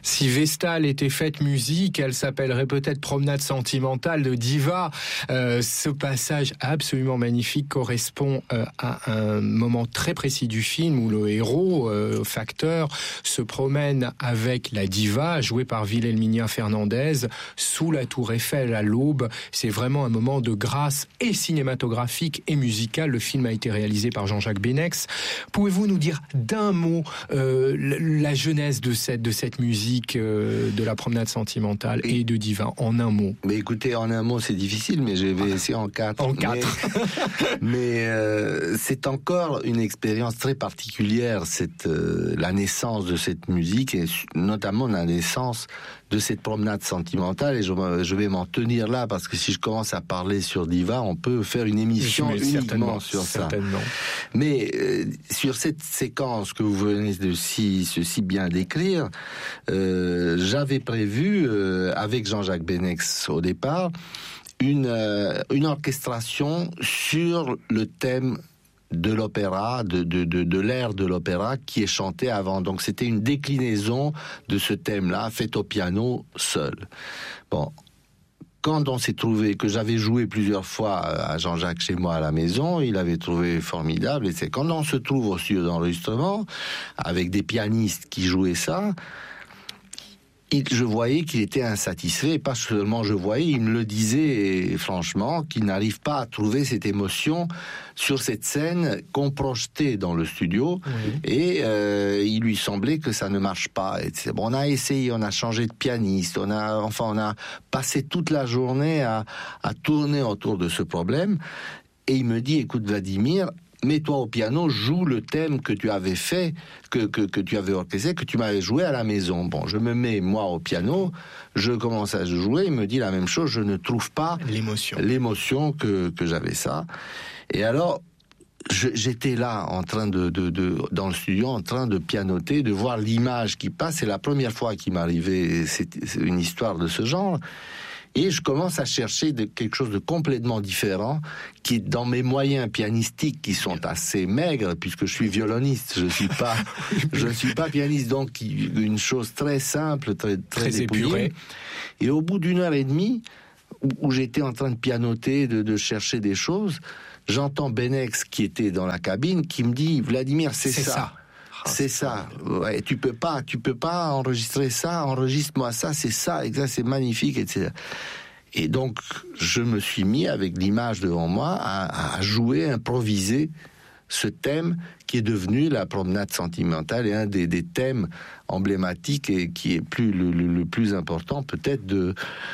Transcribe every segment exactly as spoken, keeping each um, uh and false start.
Si Vestale était faite musique, elle s'appellerait peut-être Promenade sentimentale de Diva. Euh, ce passage absolument magnifique correspond euh, à un moment très précis du film où le héros, euh, facteur, se promène avec la diva, jouée par Wilhelmina Fernandez, sous la tour Eiffel à l'aube. C'est vraiment un moment de grâce et cinématographique et musical. Le film a été réalisé par Jean-Jacques Benex. Pouvez-vous nous dire d'un mot euh, la genèse de cette, de cette musique euh, de la Promenade sentimentale et, et de Diva, en un mot? Mais écoutez, en un mot, c'est difficile, mais je vais essayer en quatre. En quatre. Mais, mais euh, c'est encore une expérience très particulière, cette, euh, la naissance de cette musique, et notamment la naissance de cette promenade sentimentale, et je, je vais m'en tenir là, parce que si je commence à parler sur Diva, on peut faire une émission uniquement sur ça. Mais euh, sur cette séquence que vous venez de si, si bien décrire, euh, j'avais prévu, euh, avec Jean-Jacques Benex au départ, une, euh, une orchestration sur le thème de l'opéra, de, de, de, de l'air de l'opéra qui est chanté avant. Donc c'était une déclinaison de ce thème-là, fait au piano seul. Bon, quand on s'est trouvé, que j'avais joué plusieurs fois à Jean-Jacques chez moi à la maison, il avait trouvé formidable. Et c'est quand on se trouve au studio d'enregistrement, avec des pianistes qui jouaient ça, Il, je voyais qu'il était insatisfait, et pas seulement je voyais, il me le disait et, franchement, qu'il n'arrive pas à trouver cette émotion sur cette scène qu'on projetait dans le studio, oui. et euh, il lui semblait que ça ne marche pas. Et bon, on a essayé, on a changé de pianiste, on a, enfin, on a passé toute la journée à, à tourner autour de ce problème, et il me dit, écoute Vladimir, mets-toi au piano, joue le thème que tu avais fait, que, que, que tu avais orchestré, que tu m'avais joué à la maison. Bon, je me mets, moi, au piano, je commence à jouer, il me dit la même chose, je ne trouve pas l'émotion, l'émotion que, que j'avais ça. Et alors, je, j'étais là, en train de, de, de, dans le studio, en train de pianoter, de voir l'image qui passe. C'est la première fois qu'il m'arrivait c'est, c'est une histoire de ce genre. Et je commence à chercher de, quelque chose de complètement différent, qui, dans mes moyens pianistiques, qui sont assez maigres, puisque je suis violoniste, je suis pas, je suis pas pianiste, donc une chose très simple, très, très, très épurée. Et au bout d'une heure et demie, où, où j'étais en train de pianoter, de, de chercher des choses, j'entends Benex, qui était dans la cabine, qui me dit, Vladimir, c'est, c'est ça. ça. C'est ça. Ouais, tu peux pas, tu peux pas enregistrer ça. Enregistre-moi ça. C'est ça. Exact. C'est magnifique, et cetera. Et donc, je me suis mis avec l'image devant moi à, à jouer, improviser ce thème qui est devenu la promenade sentimentale et un des, des thèmes emblématiques et qui est plus le, le, le plus important peut-être de,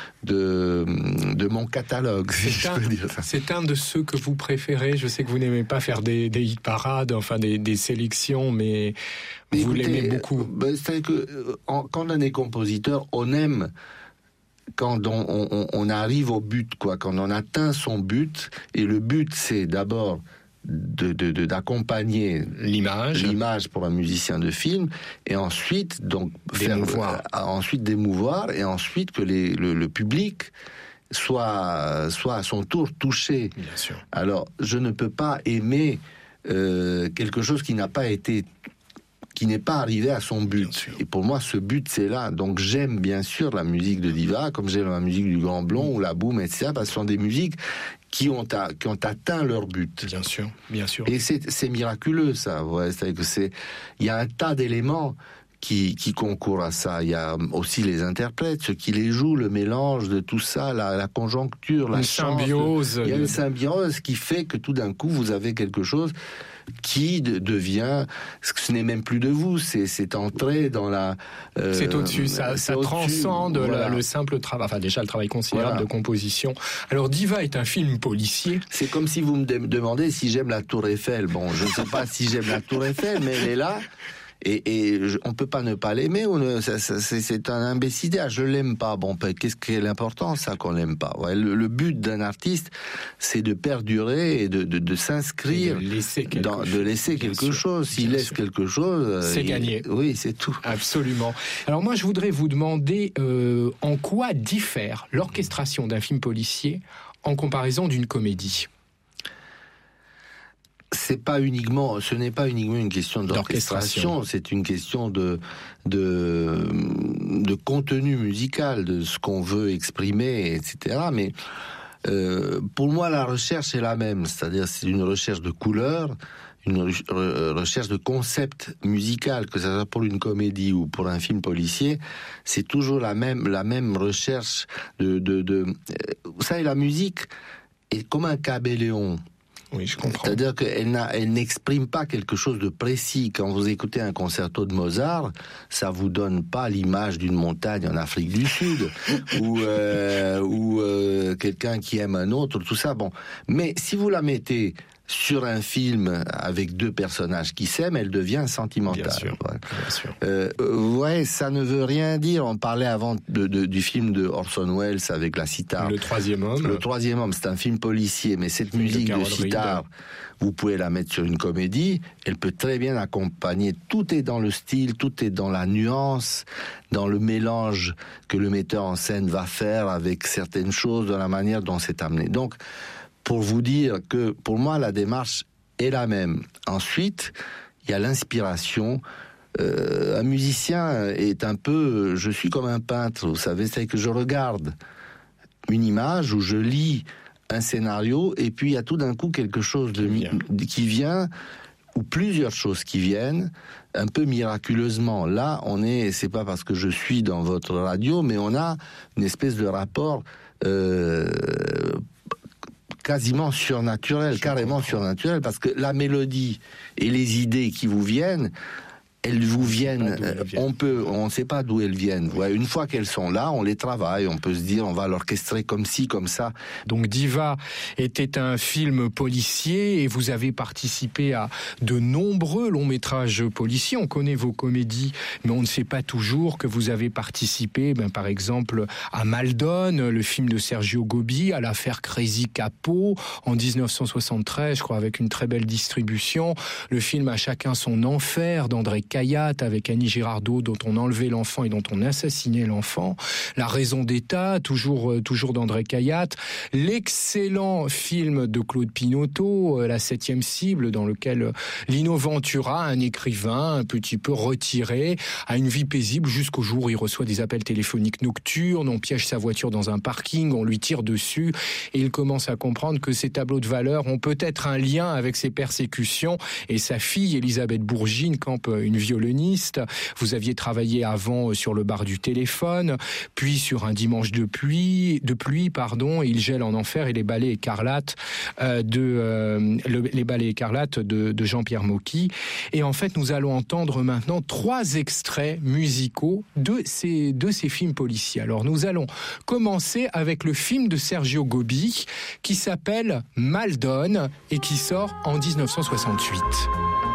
de, de mon catalogue, si je peux dire ça. C'est un de ceux que vous préférez. Je sais que vous n'aimez pas faire des, des hit parades, enfin des, des sélections, mais, mais vous écoutez, l'aimez beaucoup. Ben, c'est que en, quand on est compositeur, on aime quand on, on, on arrive au but, quoi, quand on atteint son but, et le but c'est d'abord De, de, de, d'accompagner l'image, l'image pour un musicien de film, et ensuite donc d'émouvoir. faire, euh, ensuite d'émouvoir, et ensuite que les, le, le public soit soit à son tour touché. Bien sûr. Alors je ne peux pas aimer euh, quelque chose qui n'a pas été qui n'est pas arrivé à son but. Et pour moi, ce but, c'est là. Donc, j'aime bien sûr la musique de Diva, comme j'aime la musique du Grand Blond ou la Boom, et cetera, parce que ce sont des musiques qui ont, a, qui ont atteint leur but. Bien sûr, bien sûr. Et c'est, c'est miraculeux, ça. Ouais, c'est-à-dire que c'est, il y a un tas d'éléments qui, qui concourent à ça. Il y a aussi les interprètes, ceux qui les jouent, le mélange de tout ça, la, la conjoncture, la une chance. Symbiose. Il y a une symbiose qui fait que tout d'un coup, vous avez quelque chose qui de, devient, ce n'est même plus de vous, c'est, c'est entré dans la... Euh, c'est au-dessus, ça, ça au-dessus, transcende voilà. la, le simple travail, enfin déjà le travail considérable voilà. de composition. Alors Diva est un film policier. C'est comme si vous me de- demandez si j'aime la Tour Eiffel. Bon, je ne sais pas si j'aime la Tour Eiffel, mais elle est là. Et, et je, on peut pas ne pas l'aimer, ou ne, ça, ça, c'est, c'est un imbécile. Je l'aime pas. Bon, qu'est-ce qui est l'important, ça, qu'on l'aime pas. Ouais, le, le but d'un artiste, c'est de perdurer et de, de, de s'inscrire, et de laisser quelque dans, chose. De laisser quelque sûr, chose. S'il laisse sûr. quelque chose, c'est il, gagné. Oui, c'est tout. Absolument. Alors moi, je voudrais vous demander euh, en quoi diffère l'orchestration d'un film policier en comparaison d'une comédie. c'est pas uniquement, ce n'est pas uniquement une question d'orchestration, c'est une question de, de, de contenu musical, de ce qu'on veut exprimer, et cetera. Mais euh, pour moi, la recherche est la même, c'est-à-dire c'est une recherche de couleurs, une recherche de concept musical, que ce soit pour une comédie ou pour un film policier, c'est toujours la même, la même recherche de, de, de... Vous savez, la musique est comme un caméléon. Oui, je comprends. C'est-à-dire qu'elle n'a, elle n'exprime pas quelque chose de précis. Quand vous écoutez un concerto de Mozart, ça vous donne pas l'image d'une montagne en Afrique du Sud ou euh, ou euh, quelqu'un qui aime un autre, tout ça. Bon, mais si vous la mettez sur un film avec deux personnages qui s'aiment, elle devient sentimentale. Bien sûr, ouais. bien sûr. Euh, ouais, ça ne veut rien dire. On parlait avant de, de, du film de Orson Welles avec la sitar. Le troisième homme. Le troisième homme, c'est un film policier, mais cette musique de, de sitar, vous pouvez la mettre sur une comédie, elle peut très bien accompagner. Tout est dans le style, tout est dans la nuance, dans le mélange que le metteur en scène va faire avec certaines choses, dans la manière dont c'est amené. Donc, pour vous dire que, pour moi, la démarche est la même. Ensuite, il y a l'inspiration. Euh, un musicien est un peu... Je suis comme un peintre, vous savez, c'est que je regarde une image ou je lis un scénario, et puis il y a tout d'un coup quelque chose de, qui, vient. qui vient, ou plusieurs choses qui viennent, un peu miraculeusement. Là, on est... C'est pas parce que je suis dans votre radio, mais on a une espèce de rapport... Euh, quasiment surnaturel, carrément surnaturel, parce que la mélodie et les idées qui vous viennent, elles vous viennent, on peut, on ne sait pas d'où elles viennent. Ouais, une fois qu'elles sont là, on les travaille, on peut se dire, on va l'orchestrer comme ci, comme ça. Donc Diva était un film policier et vous avez participé à de nombreux longs métrages policiers. On connaît vos comédies, mais on ne sait pas toujours que vous avez participé, ben, par exemple, à Maldon, le film de Sergio Gobi, à l'affaire Crazy Capo en dix-neuf cent soixante-treize, je crois, avec une très belle distribution. Le film À chacun son enfer d'André Cayatte avec Annie Girardot, dont on enlevait l'enfant et dont on assassinait l'enfant. La raison d'État, toujours, toujours d'André Cayatte. L'excellent film de Claude Pinoteau, La septième cible, dans lequel Lino Ventura, un écrivain un petit peu retiré, a une vie paisible jusqu'au jour où il reçoit des appels téléphoniques nocturnes, on piège sa voiture dans un parking, on lui tire dessus, et il commence à comprendre que ces tableaux de valeurs ont peut-être un lien avec ses persécutions, et sa fille, Elisabeth Bourgine, campe une violoniste. Vous aviez travaillé avant sur Le bar du téléphone, puis sur Un dimanche de pluie, de pluie, pardon, Il gèle en enfer et Les ballets écarlates euh, de euh, le, les ballets écarlates de, de Jean-Pierre Mocky. Et en fait, nous allons entendre maintenant trois extraits musicaux de ces de ces films policiers. Alors, nous allons commencer avec le film de Sergio Gobi qui s'appelle Maldon et qui sort en dix-neuf cent soixante-huit.